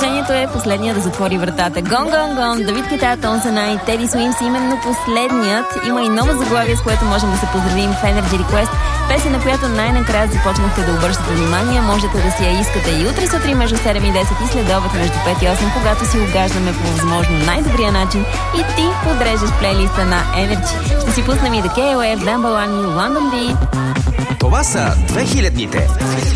Решението е последния да затвори вратата. Гон, гон, гон. Давид Кета, Тонсана и Теди Суимс, именно последният. Има и нова заглавие, с което можем да се поздравим в Energy Request. Песен, на която най-накрая започнахте да обръщате внимание. Можете да си я искате и утре сутрин между 7 и 10 и следобед между 5 и 8, когато си угаждаме по възможно най-добрия начин и ти подреждаш плейлиста на Energy. Ще си пуснем и The KOF, Dumble One и London Beat. Това са 2000-ните.